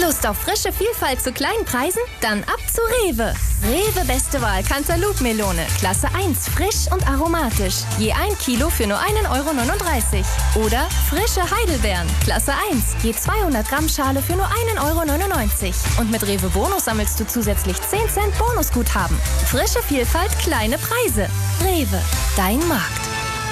Lust auf frische Vielfalt zu kleinen Preisen? Dann ab zu Rewe. Rewe beste Wahl Cantaloupe-Melone, Klasse 1, frisch und aromatisch. Je 1 Kilo für nur 1,39 €. Oder frische Heidelbeeren, Klasse 1, je 200 Gramm Schale für nur 1,99 €. Und mit Rewe Bonus sammelst du zusätzlich 10 Cent Bonusguthaben. Frische Vielfalt, kleine Preise. Rewe, dein Markt.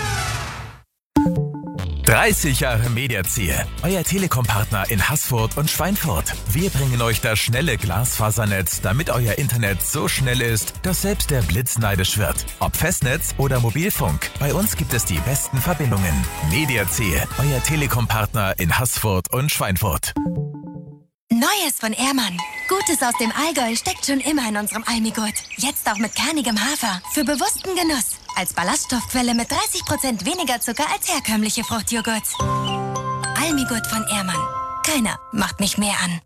30 Jahre Mediaziel, euer Telekom-Partner in Haßfurt und Schweinfurt. Wir bringen euch das schnelle Glasfasernetz, damit euer Internet so schnell ist, dass selbst der Blitz neidisch wird. Ob Festnetz oder Mobilfunk, bei uns gibt es die besten Verbindungen. Mediaziel, euer Telekom-Partner in Haßfurt und Schweinfurt. Neues von Ehrmann. Gutes aus dem Allgäu steckt schon immer in unserem Almigurt. Jetzt auch mit kernigem Hafer. Für bewussten Genuss. Als Ballaststoffquelle mit 30% weniger Zucker als herkömmliche Fruchtjoghurts. Almigurt von Ehrmann. Keiner macht mich mehr an.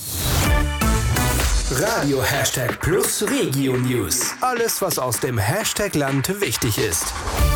Radio #Plus Regio News. Alles, was aus dem Hashtag-Land wichtig ist.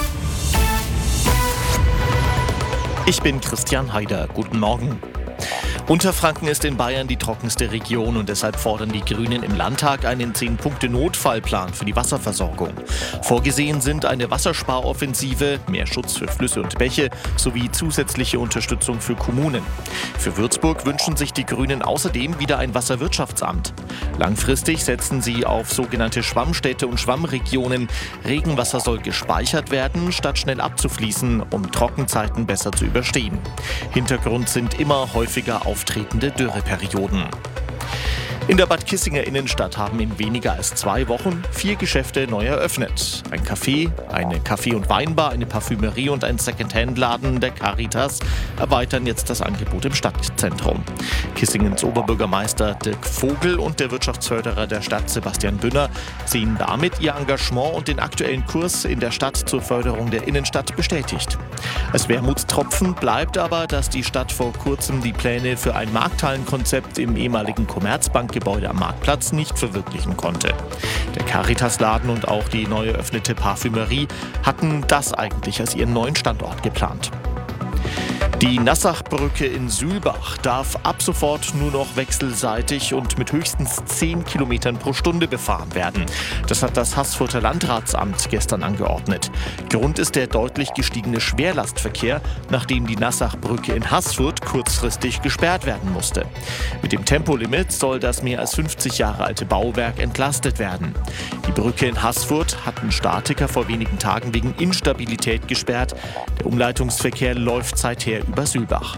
Ich bin Christian Haider. Guten Morgen. Unterfranken ist in Bayern die trockenste Region und deshalb fordern die Grünen im Landtag einen 10-Punkte-Notfallplan für die Wasserversorgung. Vorgesehen sind eine Wassersparoffensive, mehr Schutz für Flüsse und Bäche sowie zusätzliche Unterstützung für Kommunen. Für Würzburg wünschen sich die Grünen außerdem wieder ein Wasserwirtschaftsamt. Langfristig setzen sie auf sogenannte Schwammstädte und Schwammregionen. Regenwasser soll gespeichert werden, statt schnell abzufließen, um Trockenzeiten besser zu überstehen. Hintergrund sind immer häufiger auftretende Dürreperioden. In der Bad Kissinger Innenstadt haben in weniger als 2 Wochen 4 Geschäfte neu eröffnet. Ein Café, eine Kaffee- und Weinbar, eine Parfümerie und ein Secondhand-Laden der Caritas erweitern jetzt das Angebot im Stadtzentrum. Kissingens Oberbürgermeister Dirk Vogel und der Wirtschaftsförderer der Stadt Sebastian Bünner sehen damit ihr Engagement und den aktuellen Kurs in der Stadt zur Förderung der Innenstadt bestätigt. Als Wermutstropfen bleibt aber, dass die Stadt vor kurzem die Pläne für ein Markthallenkonzept im ehemaligen Commerzbankgebäude am Marktplatz nicht verwirklichen konnte. Der Caritas-Laden und auch die neu eröffnete Parfümerie hatten das eigentlich als ihren neuen Standort geplant. Die Nassachbrücke in Sülbach darf ab sofort nur noch wechselseitig und mit höchstens 10 Kilometern pro Stunde befahren werden. Das hat das Haßfurter Landratsamt gestern angeordnet. Grund ist der deutlich gestiegene Schwerlastverkehr, nachdem die Nassachbrücke in Haßfurt kurzfristig gesperrt werden musste. Mit dem Tempolimit soll das mehr als 50 Jahre alte Bauwerk entlastet werden. Die Brücke in Haßfurt hatten Statiker vor wenigen Tagen wegen Instabilität gesperrt. Der Umleitungsverkehr läuft seither über Sülbach.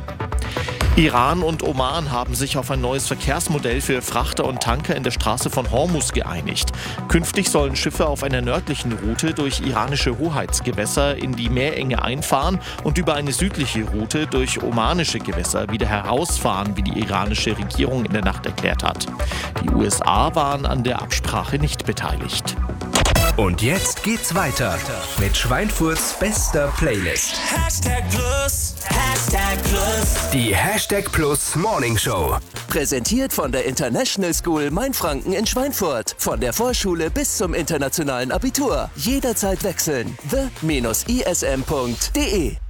Iran und Oman haben sich auf ein neues Verkehrsmodell für Frachter und Tanker in der Straße von Hormuz geeinigt. Künftig sollen Schiffe auf einer nördlichen Route durch iranische Hoheitsgewässer in die Meerenge einfahren und über eine südliche Route durch omanische Gewässer wieder herausfahren, wie die iranische Regierung in der Nacht erklärt hat. Die USA waren an der Absprache nicht beteiligt. Und jetzt geht's weiter mit Schweinfurts bester Playlist. #Plus, Die #Plus Morning Show. präsentiert von der International School Mainfranken in Schweinfurt. Von der Vorschule bis zum internationalen Abitur. Jederzeit wechseln. the-ism.de